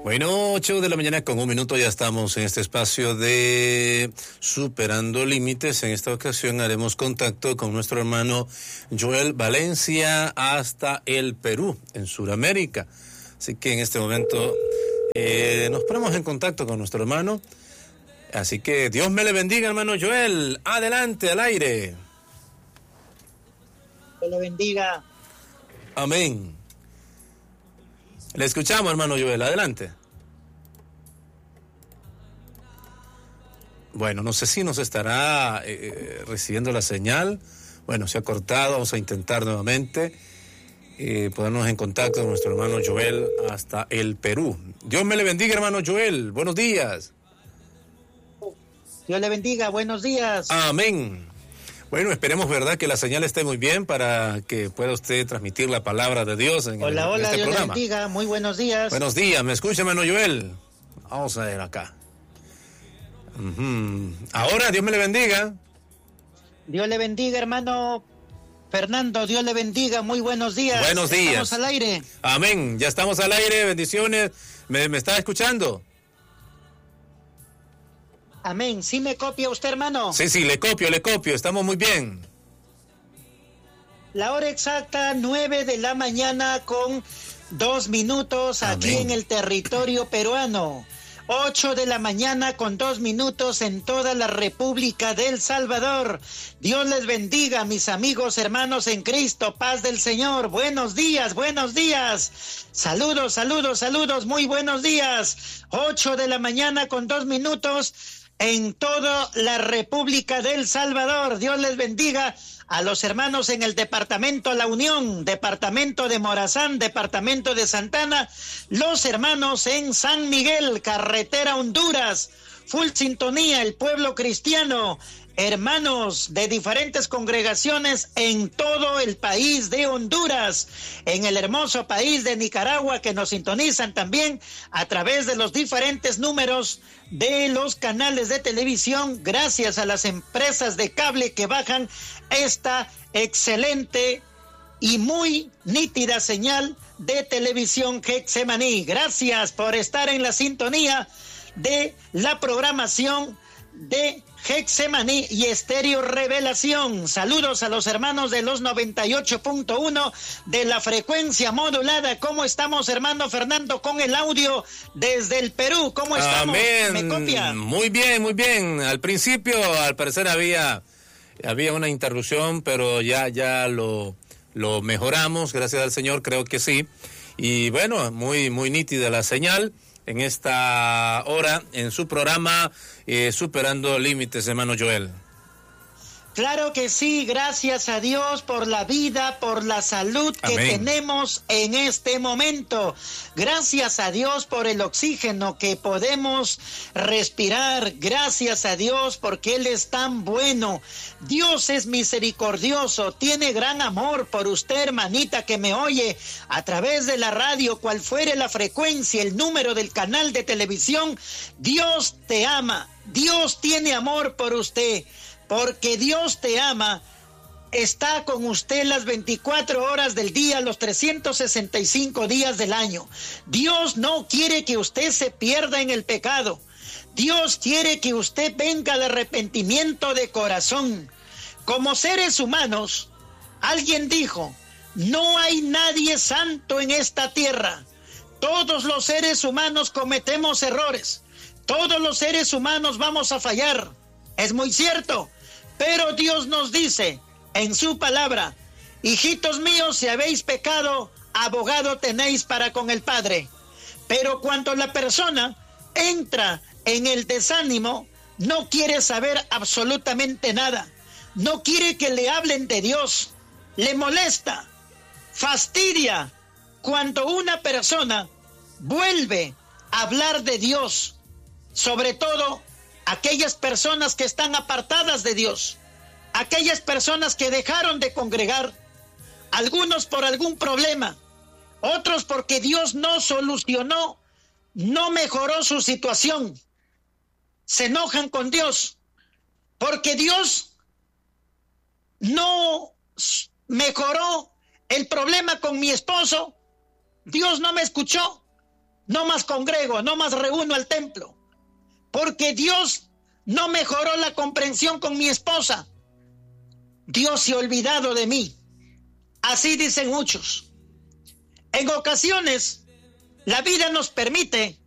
Bueno, 8 de la mañana con 1 minuto, ya estamos en este espacio de Superando Límites. En esta ocasión haremos contacto con nuestro hermano Joel Valencia hasta el Perú, en Sudamérica. Así que en este momento nos ponemos en contacto con nuestro hermano. Así que Dios me le bendiga, hermano Joel. Adelante, al aire. Que le bendiga. Amén. Le escuchamos, hermano Joel, adelante. Bueno, no sé si nos estará recibiendo la señal. Bueno, se ha cortado, vamos a intentar nuevamente ponernos en contacto con nuestro hermano Joel hasta el Perú. Dios me le bendiga, hermano Joel, buenos días. Dios le bendiga, buenos días. Amén. Bueno, esperemos, ¿verdad?, que la señal esté muy bien para que pueda usted transmitir la palabra de Dios en este Dios programa. Dios le bendiga, muy buenos días. Buenos días, ¿me escucha, hermano Joel? Vamos a ver acá. Ahora, Dios me le bendiga. Dios le bendiga, hermano Fernando, Dios le bendiga, muy buenos días. Buenos días. Estamos al aire. Amén, ya estamos al aire, bendiciones. ¿Me está escuchando? Amén. ¿Sí me copia usted, hermano? Sí, le copio, estamos muy bien. La hora exacta, 9 de la mañana con 2 minutos. Amén. Aquí en el territorio peruano. 8 de la mañana con 2 minutos en toda la República del Salvador. Dios les bendiga, mis amigos, hermanos en Cristo, paz del Señor. Buenos días, buenos días. Saludos, saludos, saludos, muy buenos días. 8 de la mañana con 2 minutos en toda la República del Salvador. Dios les bendiga a los hermanos en el departamento La Unión, departamento de Morazán, departamento de Santana, los hermanos en San Miguel, carretera Honduras, full sintonía, el pueblo cristiano, hermanos de diferentes congregaciones en todo el país de Honduras, en el hermoso país de Nicaragua, que nos sintonizan también a través de los diferentes números de los canales de televisión, gracias a las empresas de cable que bajan esta excelente y muy nítida señal de televisión Getsemaní. Gracias por estar en la sintonía de la programación de Getsemaní y Estéreo Revelación. Saludos a los hermanos de los 98.1 de la frecuencia modulada. ¿Cómo estamos, hermano Fernando, con el audio desde el Perú? ¿Cómo estamos? Amén. ¿Me copia? Muy bien, muy bien. Al principio, al parecer, había una interrupción, pero ya lo mejoramos, gracias al Señor, creo que sí. Y bueno, muy, muy nítida la señal en esta hora, en su programa Superando Límites, hermano Joel. Claro que sí, gracias a Dios por la vida, por la salud que tenemos en este momento. Gracias a Dios por el oxígeno que podemos respirar. Gracias a Dios porque Él es tan bueno. Dios es misericordioso, tiene gran amor por usted, hermanita, que me oye a través de la radio, cual fuere la frecuencia, el número del canal de televisión. Dios te ama, Dios tiene amor por usted. Porque Dios te ama, está con usted las 24 horas del día, los 365 días del año. Dios no quiere que usted se pierda en el pecado. Dios quiere que usted venga al arrepentimiento de corazón. Como seres humanos, alguien dijo, no hay nadie santo en esta tierra. Todos los seres humanos cometemos errores. Todos los seres humanos vamos a fallar. Es muy cierto, pero Dios nos dice en su palabra, hijitos míos, si habéis pecado, abogado tenéis para con el Padre. Pero cuando la persona entra en el desánimo, no quiere saber absolutamente nada, no quiere que le hablen de Dios, le molesta, fastidia cuando una persona vuelve a hablar de Dios, sobre todo aquellas personas que están apartadas de Dios, aquellas personas que dejaron de congregar, algunos por algún problema, otros porque Dios no solucionó, no mejoró su situación, se enojan con Dios, porque Dios no mejoró el problema con mi esposo, Dios no me escuchó, no más congrego, no más reúno al templo, porque Dios no mejoró la comprensión con mi esposa. Dios se ha olvidado de mí. Así dicen muchos. En ocasiones, la vida nos permite